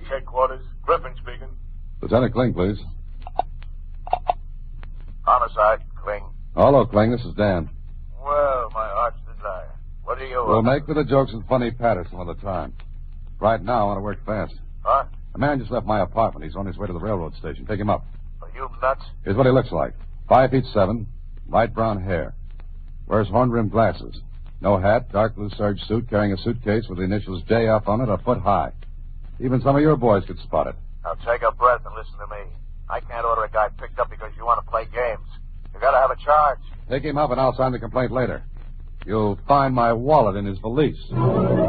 headquarters. Griffin speaking. Lieutenant Kling, please. Homicide, Kling. Hello, Kling. This is Dan. Well, my heart's desire. What do you We'll make for the jokes and funny patter some other time. Right now, I want to work fast. Huh? A man just left my apartment. He's on his way to the railroad station. Take him up. Are you nuts? Here's what he looks like. 5'7", light brown hair. Wears horn-rimmed glasses. No hat, dark blue serge suit, carrying a suitcase with the initials JF on it, a foot high. Even some of your boys could spot it. Now take a breath and listen to me. I can't order a guy picked up because you want to play games. You gotta have a charge. Take him up and I'll sign the complaint later. You'll find my wallet in his valise.